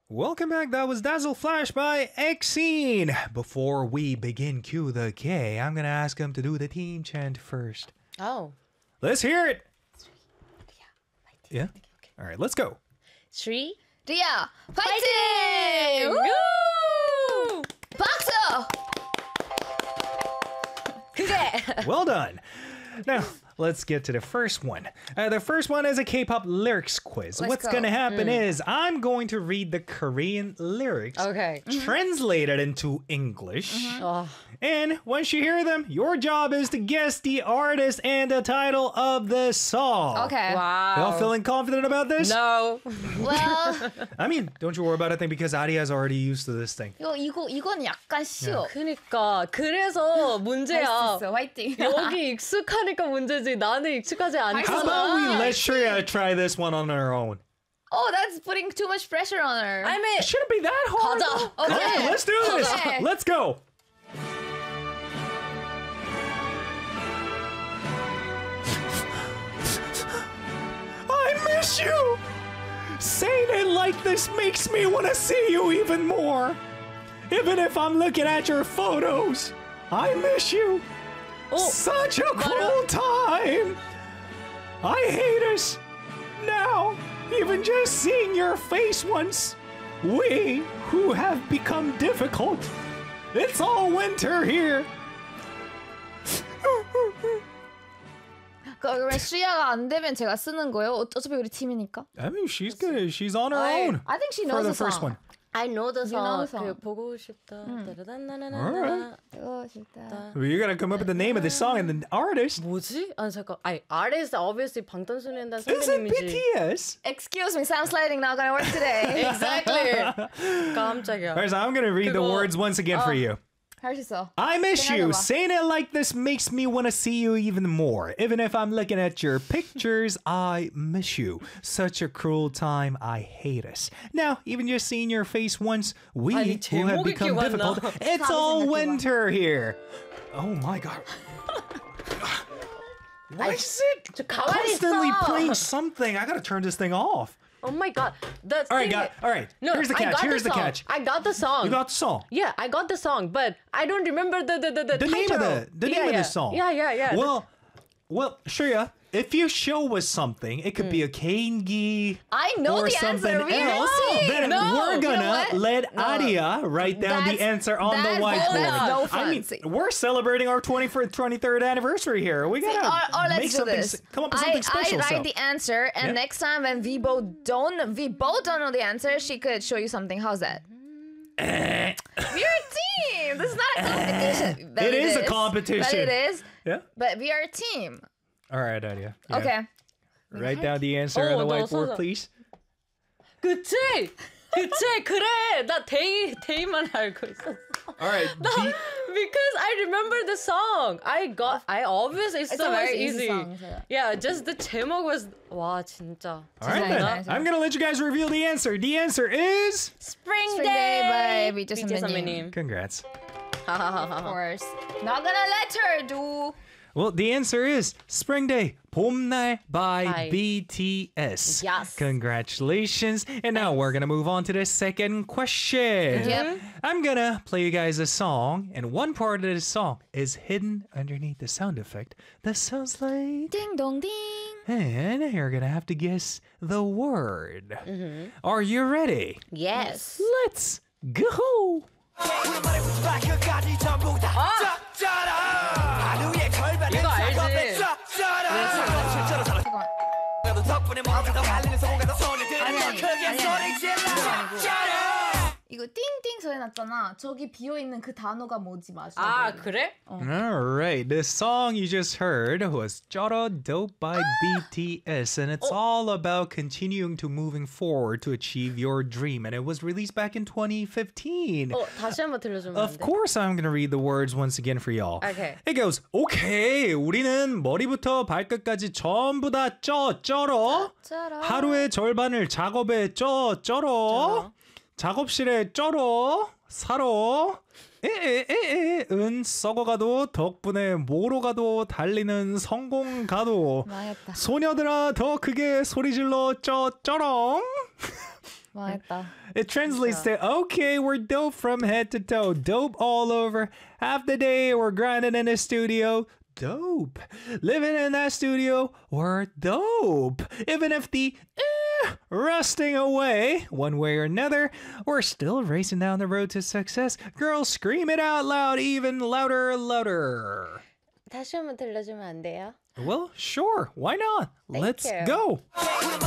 Welcome back. That was Dazzle Flash by Exene. Before we begin Cue the K, I'm going to ask him to do the team chant first. Oh. Let's hear it. Yeah? Okay. All right, let's go. 3, 리아 파이팅! 우! 박수! 그래! Well done. Now, let's get to the first one. The first one is a K-pop lyrics quiz. Let's What's go. going to happen is I'm going to read the Korean lyrics, Okay. translated into English. Oh. And once you hear them, your job is to guess the artist and the title of the song. Okay. Wow. Y'all feeling confident about this? No. Well, I mean, don't you worry about a thing because Aria's already used to this thing. 이건 약간 쉬워. 그니까 그래서 할 수 문제야. 있어. 화이팅. 여기 익숙하니까 문제지. 나는 익숙하지 How 않잖아. about we let Shreya try this one on her own? Oh, that's putting too much pressure on her. I mean, It shouldn't be that hard. 가자. All right, Okay. let's do this. Okay. Let's go. I miss you. Saying it like this makes me want to see you even more. Even if I'm looking at your photos, I miss you. Such a cool time. I hate us. Now, even just seeing your face once, we who have become difficult. It's all winter here. 그러면 수야가 안 되면 제가 쓰는 거예요? 어차피 우리 팀이니까. I mean, she's good. She's on her own. I think she For knows the the first song. one. I know the You know the song. song. 그 보고 싶다. Alright. 이거 싫다. Well, you gotta come up with the name of the song and the artist. 뭐지? 아니 잠깐. 아니 artist obviously 방탄소년단 Is it 선배님이지. BTS? Excuse me, sound sliding not gonna work today. Exactly. 깜짝이야. Alright, so I'm gonna read the 그거- words once again for you. 할 수 있어. I miss you. 생각해봐. Saying it like this makes me want to see you even more. Even if I'm looking at your pictures, I miss you. Such a cruel time. I hate us. Now, even just seeing your face once, we 아니, who have 제목이 become 기억 안 difficult. 나. It's 답을 all 생각해봐. winter here. Oh my god. Why is it 저 가만히 constantly 있어. playing something? I gotta turn this thing off. Oh my god. The All right, thing all right. No, Here's the I catch. got Here's the song. catch. I got the song. You got the song. Yeah, I got the song, but I don't remember the The name of title. the name of the song. Yeah. Well, Shreya, if you show us something, it could be a Kengi I know or the something answer. We else. know. Then No, we're you know gonna what? let No. Aria write down the That's- answer on the that's whiteboard. no I mean, fancy. we're celebrating our 23rd anniversary here. We gotta Or make let's do something, this. come up with something special. I write so. the answer, and Yeah. next time when we both don't know the answer, she could show you something. How's that? We're a team. This is not a competition. But It is a But competition. it is. Yeah. But we are a team. All right, Aria. Yeah. Okay. Write down the answer on the 너 whiteboard, 써서. please. 그치? 그래. 나 데이만 알고 있었어. All right. Because I remember the song. I obviously it's It's so a very easy. easy song. So. Yeah, just the 제목 was 와 진짜. All right, Nice, then. nice. I'm gonna let you guys reveal the answer. The answer is Spring Spring Day Day by BTS BTS 선배님. congrats. Of course. Not gonna let her do. Well, the answer is Spring Day, 봄날 by By BTS. Yes. Congratulations. And now we're going to move on to the second question. Yep. I'm going to play you guys a song, and one part of the song is hidden underneath the sound effect that sounds like... Ding dong ding. And you're going to have to guess the word. Are you ready? Yes. Let's go. 이거 알지? 이거 띵띵 소리 났잖아. 저기 비어 있는 그 단어가 뭐지 마지막에. 아 그래? All right, this song you just heard was Joro Dope by BTS, and it's all about continuing to moving forward to achieve your dream, and it was released back in 2015. 다시 한번 들려주면 안 Of 돼? course, I'm gonna read the words once again for y'all. Okay. It goes, okay, 우리는 머리부터 발끝까지 전부 다 쩔어. 쩔어. 하루의 절반을 작업에 쩔어. 작업실에 쩔어. 사러. 은 썩어가도 덕분에 뭐로 가도 달리는 성공 가도. 망했다. 소녀들아 더 크게 소리 질러 쩔어렁. 망했다. It translates to, okay, we're dope from head to toe. Dope all over. Half the day we're grinding in the studio. Dope. Living in that studio, we're dope. Even if the rusting away, one way or another, we're still racing down the road to success. Girls, scream it out loud, even louder, louder. 다시 한번 들려주면 안 돼요? Well, sure. Why not? Let's you. go.